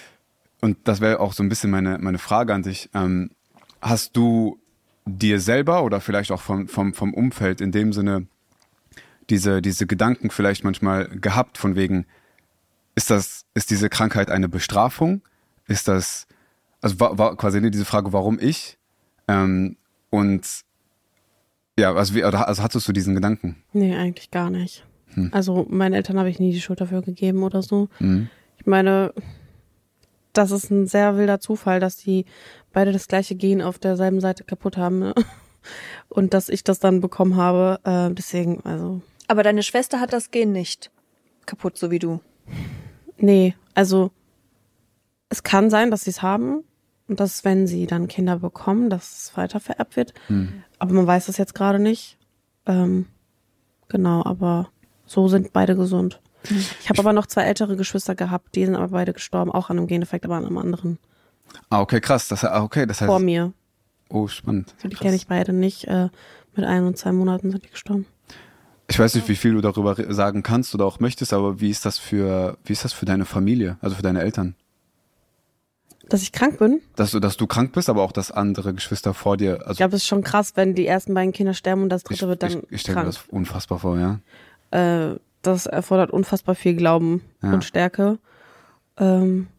und das wäre auch so ein bisschen meine, meine Frage an dich, ähm, hast du dir selber oder vielleicht auch vom, vom, vom Umfeld in dem Sinne diese, diese Gedanken vielleicht manchmal gehabt von wegen, ist das, ist diese Krankheit eine Bestrafung? Ist das, also war, war quasi diese Frage, warum ich? Ähm, und ja, also, wie, also hattest du diesen Gedanken? Nee, eigentlich gar nicht. Hm. Also meinen Eltern habe ich nie die Schuld dafür gegeben oder so. Hm. Ich meine, das ist ein sehr wilder Zufall, dass die beide das gleiche Gen auf derselben Seite kaputt haben. Ne? Und dass ich das dann bekommen habe. Äh, deswegen, also. Aber deine Schwester hat das Gen nicht kaputt, so wie du. Nee, also es kann sein, dass sie es haben und dass, wenn sie dann Kinder bekommen, dass es weiter vererbt wird. Hm. Aber man weiß das jetzt gerade nicht. Ähm, genau, aber so sind beide gesund. Hm. Ich habe aber noch zwei ältere Geschwister gehabt, die sind aber beide gestorben, auch an einem Gendefekt, aber an einem anderen. Ah, okay, krass. Das, okay, das heißt, vor mir. Oh, spannend. Die kenne ich beide nicht. Äh, mit ein und zwei Monaten sind die gestorben. Ich weiß nicht, wie viel du darüber sagen kannst oder auch möchtest, aber wie ist das für, wie ist das für deine Familie, also für deine Eltern? Dass ich krank bin? Dass du, dass du krank bist, aber auch, dass andere Geschwister vor dir. Also ich glaube, es ist schon krass, wenn die ersten beiden Kinder sterben und das dritte ich, wird dann ich, ich stelle mir das krank. unfassbar vor, ja. Äh, das erfordert unfassbar viel Glauben ja. und Stärke. Ähm,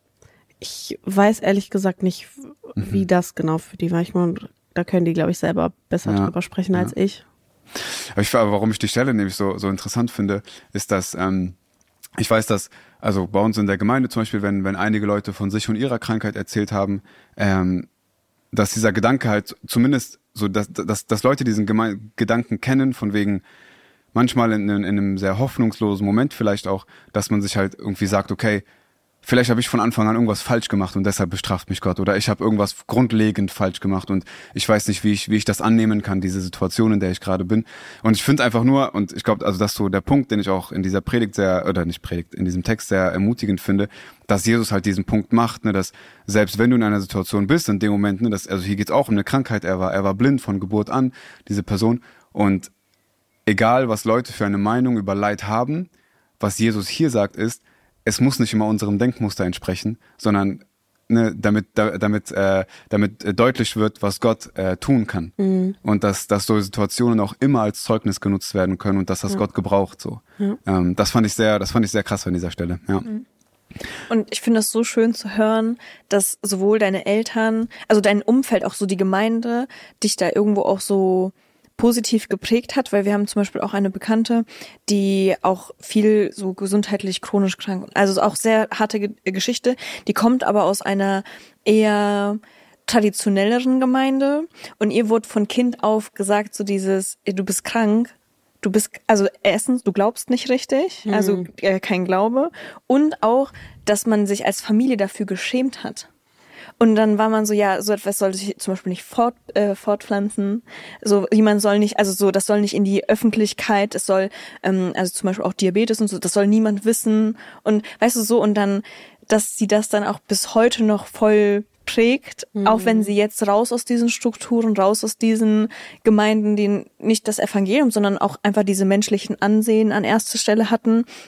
ich weiß ehrlich gesagt nicht, wie mhm. das genau für die war. Ich meine, da können die, glaube ich, selber besser ja. drüber sprechen ja. als ich. Aber ich, warum ich die Stelle nämlich so, so interessant finde, ist, dass ähm, ich weiß, dass, also bei uns in der Gemeinde zum Beispiel, wenn, wenn einige Leute von sich und ihrer Krankheit erzählt haben, ähm, dass dieser Gedanke halt zumindest so, dass, dass, dass Leute diesen Geme- Gedanken kennen, von wegen manchmal in, in, in einem sehr hoffnungslosen Moment vielleicht auch, dass man sich halt irgendwie sagt, okay, vielleicht habe ich von Anfang an irgendwas falsch gemacht und deshalb bestraft mich Gott. Oder ich habe irgendwas grundlegend falsch gemacht und ich weiß nicht, wie ich wie ich das annehmen kann, diese Situation, in der ich gerade bin. Und ich finde einfach nur, und ich glaube, also das ist so der Punkt, den ich auch in dieser Predigt sehr, oder nicht Predigt, in diesem Text sehr ermutigend finde, dass Jesus halt diesen Punkt macht, ne, dass selbst wenn du in einer Situation bist, in dem Moment, ne, dass, also hier geht's auch um eine Krankheit, er war, er war blind von Geburt an, diese Person. Und egal, was Leute für eine Meinung über Leid haben, was Jesus hier sagt, ist, es muss nicht immer unserem Denkmuster entsprechen, sondern ne, damit da, damit äh, damit äh, deutlich wird, was Gott äh, tun kann mhm. und dass dass so Situationen auch immer als Zeugnis genutzt werden können und dass das ja. Gott gebraucht so. Ja. Ähm, das fand ich sehr, das fand ich sehr krass an dieser Stelle. Ja. Mhm. Und ich finde es so schön zu hören, dass sowohl deine Eltern, also dein Umfeld, auch so die Gemeinde, dich da irgendwo auch so positiv geprägt hat, weil wir haben zum Beispiel auch eine Bekannte, die auch viel so gesundheitlich chronisch krank, also auch sehr harte Ge- Geschichte, die kommt aber aus einer eher traditionelleren Gemeinde und ihr wurde von Kind auf gesagt, so dieses, du bist krank, du bist, also erstens, du glaubst nicht richtig, mhm. also äh, kein Glaube und auch, dass man sich als Familie dafür geschämt hat. Und dann war man so, ja, so etwas soll sich zum Beispiel nicht fort, äh, fortpflanzen. So, jemand soll nicht, also so, das soll nicht in die Öffentlichkeit, es soll, ähm, also zum Beispiel auch Diabetes und so, das soll niemand wissen. Und weißt du so, und dann, dass sie das dann auch bis heute noch voll prägt, mhm. auch wenn sie jetzt raus aus diesen Strukturen, raus aus diesen Gemeinden, die nicht das Evangelium, sondern auch einfach diese menschlichen Ansehen an erster Stelle hatten,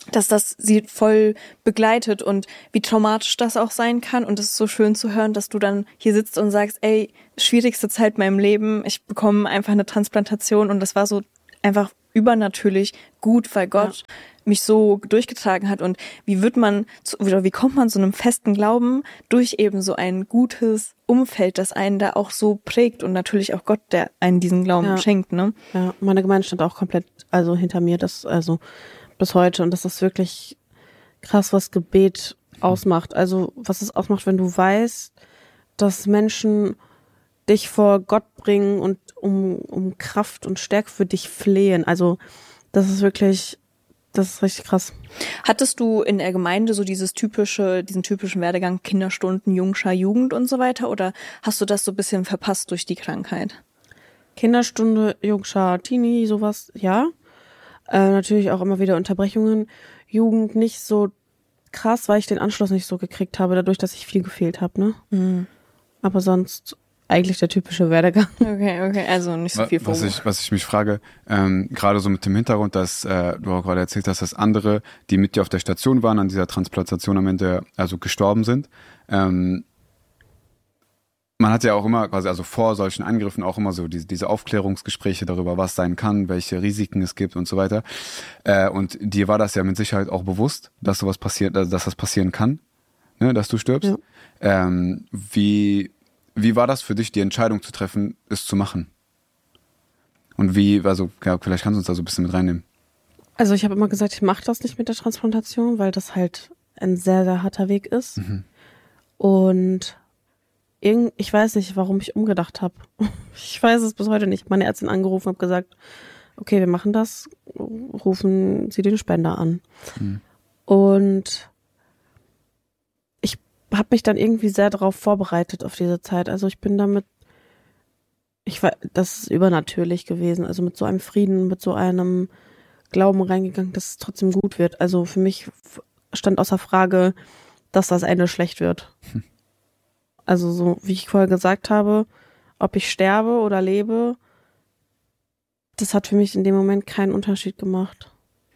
dass das sie voll begleitet und wie traumatisch das auch sein kann. Und es ist so schön zu hören, dass du dann hier sitzt und sagst, ey, schwierigste Zeit in meinem Leben, ich bekomme einfach eine Transplantation und das war so einfach übernatürlich gut, weil Gott ja. mich so durchgetragen hat. Und wie wird man, zu, oder wie kommt man zu einem festen Glauben durch eben so ein gutes Umfeld, das einen da auch so prägt und natürlich auch Gott, der einen diesen Glauben ja. schenkt, ne? Ja, meine Gemeinde stand auch komplett, also hinter mir, das, also bis heute. Und das ist wirklich krass, was Gebet ausmacht. Also was es ausmacht, wenn du weißt, dass Menschen dich vor Gott bringen und um, um Kraft und Stärke für dich flehen. Also das ist wirklich, das ist richtig krass. Hattest du in der Gemeinde so dieses typische, diesen typischen Werdegang Kinderstunden, Jungschar, Jugend und so weiter? Oder hast du das so ein bisschen verpasst durch die Krankheit? Kinderstunde, Jungschar, Teenie, sowas, ja. Äh, natürlich auch immer wieder Unterbrechungen. Jugend nicht so krass, weil ich den Anschluss nicht so gekriegt habe, dadurch, dass ich viel gefehlt habe, ne? Mhm. Aber sonst eigentlich der typische Werdegang. Okay, okay, also nicht so viel was ich, was ich mich frage, ähm, gerade so mit dem Hintergrund, dass äh, du auch gerade erzählt hast, dass andere, die mit dir auf der Station waren, an dieser Transplantation am Ende also gestorben sind. Ähm, man hat ja auch immer, quasi also vor solchen Angriffen auch immer so diese, diese Aufklärungsgespräche darüber, was sein kann, welche Risiken es gibt und so weiter. Äh, und dir war das ja mit Sicherheit auch bewusst, dass sowas passiert, dass das passieren kann, ne, dass du stirbst. Ja. Ähm, wie Wie war das für dich, die Entscheidung zu treffen, es zu machen? Und wie, also ja, vielleicht kannst du uns da so ein bisschen mit reinnehmen. Also ich habe immer gesagt, ich mache das nicht mit der Transplantation, weil das halt ein sehr, sehr harter Weg ist. Mhm. Und irgend, ich weiß nicht, warum ich umgedacht habe. Ich weiß es bis heute nicht. Meine Ärztin angerufen und gesagt, okay, wir machen das, rufen Sie den Spender an. Mhm. Und habe mich dann irgendwie sehr darauf vorbereitet auf diese Zeit. Also ich bin damit, ich war, das ist übernatürlich gewesen. Also mit so einem Frieden, mit so einem Glauben reingegangen, dass es trotzdem gut wird. Also für mich stand außer Frage, dass das Ende schlecht wird. Hm. Also so, wie ich vorher gesagt habe, ob ich sterbe oder lebe, das hat für mich in dem Moment keinen Unterschied gemacht.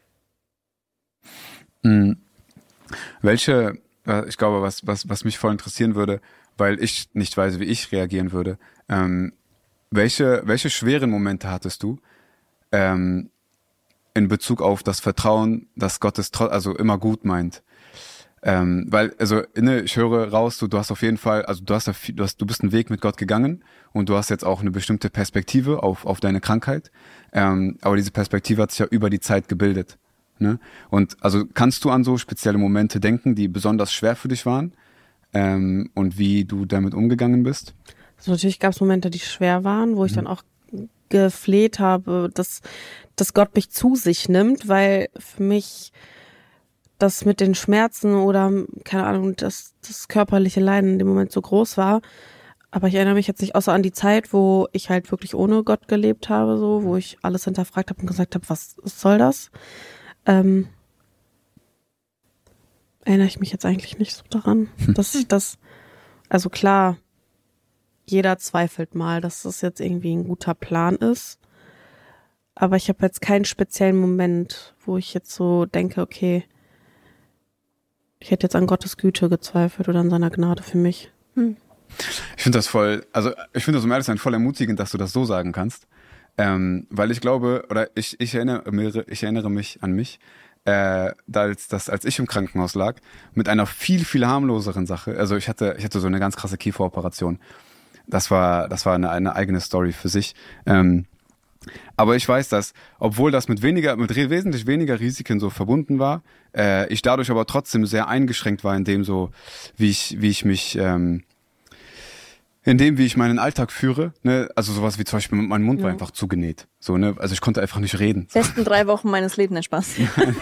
Hm. Welche Ich glaube, was, was, was mich voll interessieren würde, weil ich nicht weiß, wie ich reagieren würde. Ähm, welche, welche schweren Momente hattest du ähm, in Bezug auf das Vertrauen, dass Gott es tro- also immer gut meint? Ähm, weil, also, ne, ich höre raus, du, du hast auf jeden Fall, also du hast, du hast, du bist einen Weg mit Gott gegangen und du hast jetzt auch eine bestimmte Perspektive auf, auf deine Krankheit. Ähm, aber diese Perspektive hat sich ja über die Zeit gebildet. Ne? Und also kannst du an so spezielle Momente denken, die besonders schwer für dich waren ähm, und wie du damit umgegangen bist? Also natürlich gab es Momente, die schwer waren, wo ich mhm. dann auch gefleht habe, dass, dass Gott mich zu sich nimmt, weil für mich das mit den Schmerzen oder, keine Ahnung, das, das körperliche Leiden in dem Moment so groß war. Aber ich erinnere mich jetzt nicht außer an die Zeit, wo ich halt wirklich ohne Gott gelebt habe, so, wo ich alles hinterfragt habe und gesagt habe, was, was soll das? Ähm, erinnere ich mich jetzt eigentlich nicht so daran, dass ich das, also klar, jeder zweifelt mal, dass das jetzt irgendwie ein guter Plan ist, aber ich habe jetzt keinen speziellen Moment, wo ich jetzt so denke, okay, ich hätte jetzt an Gottes Güte gezweifelt oder an seiner Gnade für mich. Hm. Ich finde das voll, also ich finde das um ehrlich zu sein voll ermutigend, dass du das so sagen kannst. Ähm, weil ich glaube, oder ich, ich, erinnere, ich erinnere mich an mich, äh, als, dass, als ich im Krankenhaus lag, mit einer viel, viel harmloseren Sache. Also ich hatte, ich hatte so eine ganz krasse Kieferoperation. Das war, das war eine, eine eigene Story für sich. Ähm, aber ich weiß, dass, obwohl das mit weniger, mit wesentlich weniger Risiken so verbunden war, äh, ich dadurch aber trotzdem sehr eingeschränkt war in dem so, wie ich, wie ich mich, ähm, in dem, wie ich meinen Alltag führe, ne, also sowas wie zum Beispiel, mein Mund ja. war einfach zugenäht, so, ne, also ich konnte einfach nicht reden. Besten drei Wochen meines Lebens, nicht Spaß.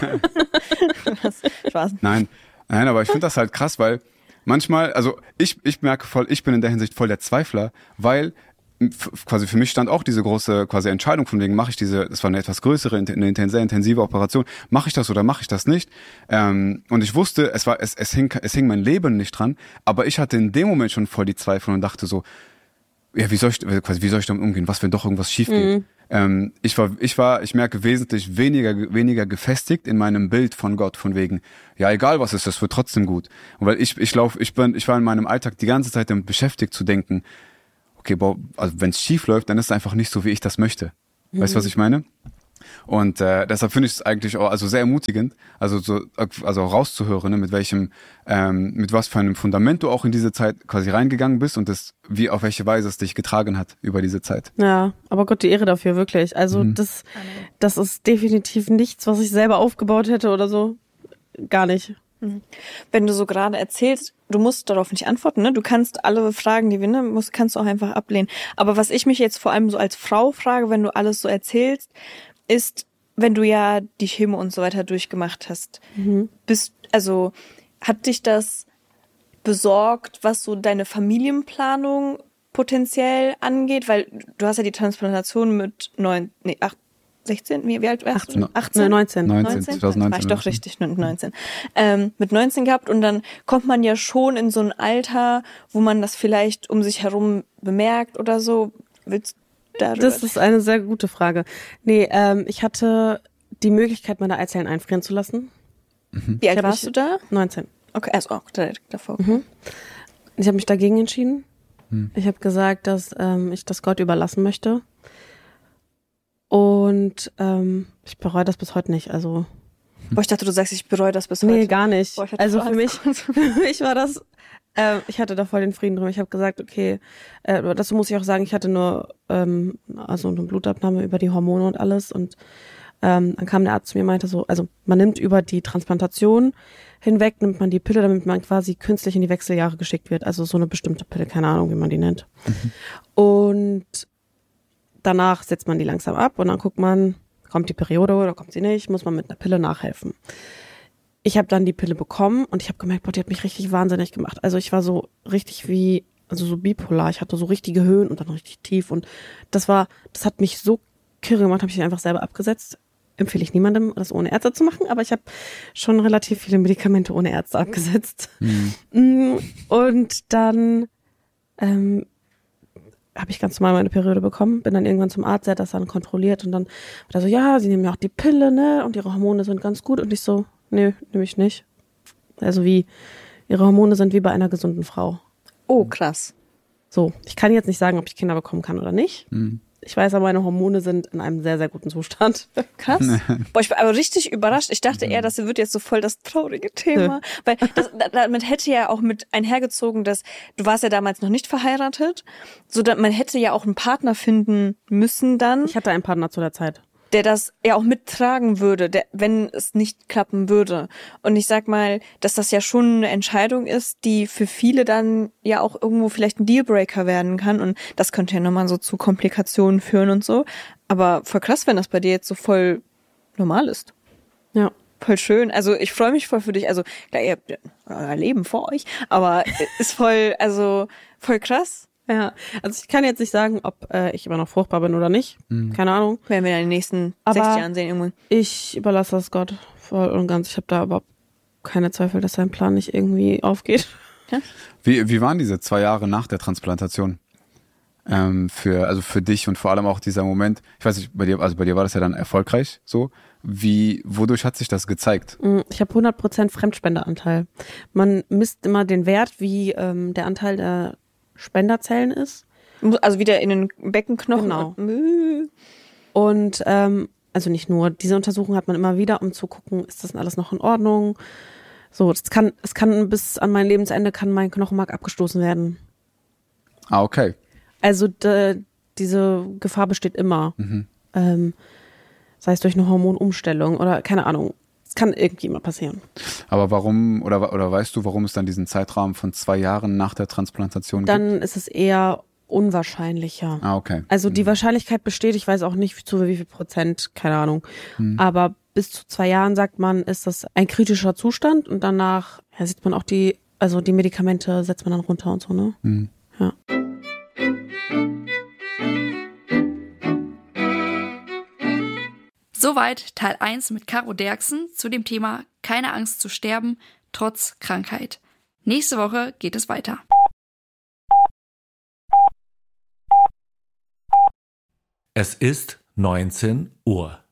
Spaß. Nein, nein, aber ich finde das halt krass, weil manchmal, also ich, ich merke voll, ich bin in der Hinsicht voll der Zweifler, weil f- quasi für mich stand auch diese große quasi Entscheidung, von wegen mache ich diese, das war eine etwas größere, eine sehr intensive Operation, mache ich das oder mache ich das nicht? Ähm, und ich wusste, es war, es, es hing, es hing mein Leben nicht dran, aber ich hatte in dem Moment schon voll die Zweifel und dachte so, ja, wie soll ich, quasi, wie soll ich damit umgehen? Was, wenn doch irgendwas schief geht? Mhm. ähm, ich war, ich war, ich merke wesentlich weniger, weniger gefestigt in meinem Bild von Gott, von wegen, ja, egal was ist, das wird trotzdem gut. Und weil ich, ich lauf, ich bin, ich war in meinem Alltag die ganze Zeit damit beschäftigt zu denken, okay, boah, also wenn es schief läuft, dann ist es einfach nicht so, wie ich das möchte. Mhm. Weißt du, was ich meine? Und äh, deshalb finde ich es eigentlich auch also sehr ermutigend, also so also rauszuhören, ne, mit welchem, ähm, mit was für einem Fundament du auch in diese Zeit quasi reingegangen bist und das, wie auf welche Weise es dich getragen hat über diese Zeit. Ja, aber Gott die Ehre dafür, wirklich. Also mhm. das, das ist definitiv nichts, was ich selber aufgebaut hätte oder so. Gar nicht. Wenn du so gerade erzählst, du musst darauf nicht antworten, ne? Du kannst alle Fragen, die wir ne, musst, kannst du auch einfach ablehnen. Aber was ich mich jetzt vor allem so als Frau frage, wenn du alles so erzählst, ist, wenn du ja die Chemo und so weiter durchgemacht hast, mhm. bist, also hat dich das besorgt, was so deine Familienplanung potenziell angeht? Weil du hast ja die Transplantation mit neun, nee, acht, sechzehn, wie, wie alt warst du? achtzehn? neunzehn. neunzehn, zwanzig neunzehn. War ich doch richtig, neunzehn. Ähm, mit neunzehn gehabt und dann kommt man ja schon in so ein Alter, wo man das vielleicht um sich herum bemerkt oder so. Willst Darüber. Das ist eine sehr gute Frage. Nee, ähm, ich hatte die Möglichkeit, meine Eizellen einfrieren zu lassen. Mhm. Wie alt warst du da? neunzehn. Okay, also auch direkt davor. Mhm. Ich habe mich dagegen entschieden. Mhm. Ich habe gesagt, dass ähm, ich das Gott überlassen möchte. Und ähm, ich bereue das bis heute nicht. Also Boah, ich dachte, du sagst, ich bereue das bis heute. Nee, gar nicht. Boah, also für mich, für mich war das, äh, ich hatte da voll den Frieden drin. Ich habe gesagt, okay, äh, dazu muss ich auch sagen, ich hatte nur ähm, also eine Blutabnahme über die Hormone und alles. Und ähm, dann kam der Arzt zu mir und meinte so, also man nimmt über die Transplantation hinweg, nimmt man die Pille, damit man quasi künstlich in die Wechseljahre geschickt wird. Also so eine bestimmte Pille, keine Ahnung, wie man die nennt. Mhm. Und danach setzt man die langsam ab und dann guckt man, kommt die Periode oder kommt sie nicht, muss man mit einer Pille nachhelfen. Ich habe dann die Pille bekommen und ich habe gemerkt, boah, die hat mich richtig wahnsinnig gemacht. Also ich war so richtig wie, also so bipolar. Ich hatte so richtige Höhen und dann richtig tief und das war, das hat mich so kirre gemacht, habe ich einfach selber abgesetzt. Empfehle ich niemandem, das ohne Ärzte zu machen, aber ich habe schon relativ viele Medikamente ohne Ärzte abgesetzt. Mhm. Und dann ähm, habe ich ganz normal meine Periode bekommen, bin dann irgendwann zum Arzt, der hat das dann kontrolliert und dann war er so, ja, sie nehmen ja auch die Pille, ne, und ihre Hormone sind ganz gut und ich so, nee, nehme ich nicht. Also wie, ihre Hormone sind wie bei einer gesunden Frau. Oh, krass. So, ich kann jetzt nicht sagen, ob ich Kinder bekommen kann oder nicht. Mhm. Ich weiß aber, meine Hormone sind in einem sehr, sehr guten Zustand. Krass. Boah, ich war aber richtig überrascht. Ich dachte eher, das wird jetzt so voll das traurige Thema. Nö. Weil das, damit hätte ja auch mit einhergezogen, dass du warst ja damals noch nicht verheiratet. So, dass man hätte ja auch einen Partner finden müssen dann. Ich hatte einen Partner zu der Zeit. Der das ja auch mittragen würde, der, wenn es nicht klappen würde. Und ich sag mal, dass das ja schon eine Entscheidung ist, die für viele dann ja auch irgendwo vielleicht ein Dealbreaker werden kann. Und das könnte ja nochmal so zu Komplikationen führen und so. Aber voll krass, wenn das bei dir jetzt so voll normal ist. Ja. Voll schön. Also ich freue mich voll für dich. Also klar, ihr habt euer Leben vor euch, aber ist voll, also voll krass. Ja, also ich kann jetzt nicht sagen, ob äh, ich immer noch fruchtbar bin oder nicht. Mhm. Keine Ahnung. Werden wir in den nächsten aber sechzig Jahren sehen irgendwann. Ich überlasse das Gott voll und ganz. Ich habe da überhaupt keine Zweifel, dass sein Plan nicht irgendwie aufgeht. Ja? Wie, wie waren diese zwei Jahre nach der Transplantation? Ähm, für, also für dich und vor allem auch dieser Moment, ich weiß nicht, bei dir, also bei dir war das ja dann erfolgreich so. Wie, wodurch hat sich das gezeigt? Ich habe hundert Prozent Fremdspenderanteil. Man misst immer den Wert, wie ähm, der Anteil der Spenderzellen ist. Also wieder in den Beckenknochen. Genau. Und ähm, also nicht nur, diese Untersuchung hat man immer wieder, um zu gucken, ist das alles noch in Ordnung? So, es kann, es kann bis an mein Lebensende kann mein Knochenmark abgestoßen werden. Ah, okay. Also de, diese Gefahr besteht immer. Mhm. Ähm, sei es durch eine Hormonumstellung oder keine Ahnung. Es kann irgendwie immer passieren. Aber warum, oder, oder weißt du, warum es dann diesen Zeitrahmen von zwei Jahren nach der Transplantation gibt? Dann ist es eher unwahrscheinlicher. Ah, okay. Also die mhm. Wahrscheinlichkeit besteht, ich weiß auch nicht zu wie viel Prozent, keine Ahnung. Mhm. Aber bis zu zwei Jahren, sagt man, ist das ein kritischer Zustand und danach ja, sieht man auch die, also die Medikamente setzt man dann runter und so, ne? Mhm. Ja. Soweit Teil eins mit Caro Derksen zu dem Thema Keine Angst zu sterben, trotz Krankheit. Nächste Woche geht es weiter. Es ist neunzehn Uhr.